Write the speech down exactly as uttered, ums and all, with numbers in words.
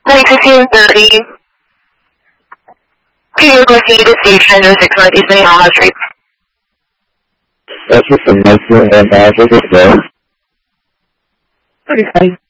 nine fifteen thirty. Can you proceed to station six ninety Saint Helena Street? That's just a nice and uh, this is good. Okay.